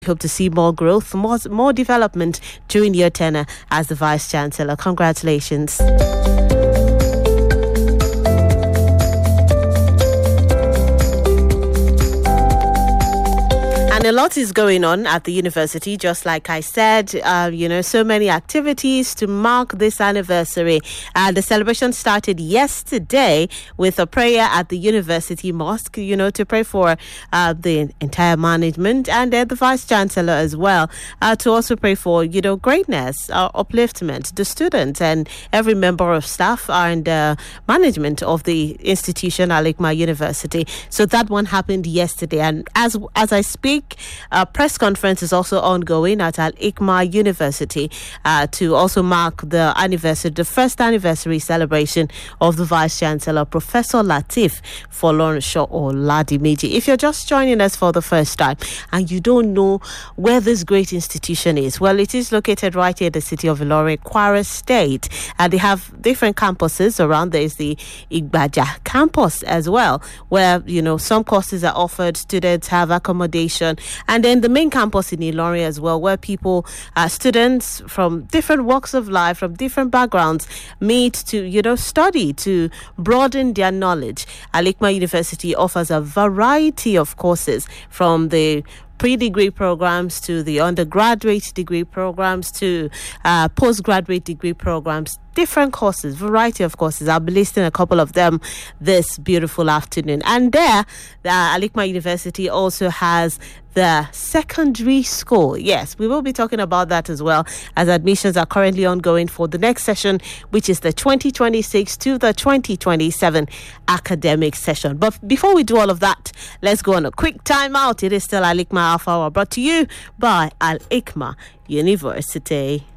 hope to see more growth, more development during your tenure as the Vice Chancellor. Congratulations. And a lot is going on at the university, just like I said, so many activities to mark this anniversary. The celebration started yesterday with a prayer at the university mosque, to pray for the entire management and the Vice Chancellor as well, to also pray for, greatness, upliftment, the students and every member of staff and management of the institution, Al Hikmah University. So that one happened yesterday. And as I speak, a press conference is also ongoing at Al Hikmah University to also mark the first anniversary celebration of the Vice Chancellor, Professor Lateef Folorunsho Oladimeji. If you're just joining us for the first time and you don't know where this great institution is, well, it is located right here in the city of Ilorin, Kwara State, and they have different campuses around. There's the Igbaja campus as well, where some courses are offered, students have accommodation. And then the main campus in Ilorin as well, where people, students from different walks of life, from different backgrounds, meet to, study, to broaden their knowledge. Al Hikmah University offers a variety of courses from the pre-degree programs to the undergraduate degree programs to postgraduate degree programs, different courses, variety of courses. I'll be listing a couple of them this beautiful afternoon. And there, the Al Hikmah University also has the secondary school. Yes, we will be talking about that as well, as admissions are currently ongoing for the next session, which is the 2026 to the 2027 academic session. But before we do all of that, let's go on a quick time out. It is still Al Hikmah Alpha Hour, brought to you by Al Hikmah University.